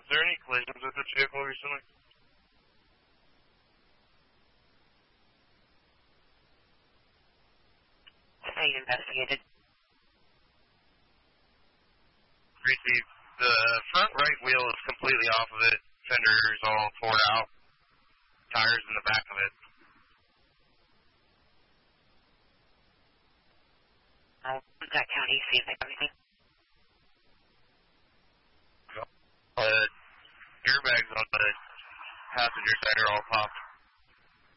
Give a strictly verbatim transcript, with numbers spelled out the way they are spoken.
there any collisions with this vehicle recently? Being investigated. Received. The front right wheel is completely off of it. Fender's all torn out. Tires in the back of it. I'll contact county, see if they have anything. Uh, airbags on the passenger side are all popped.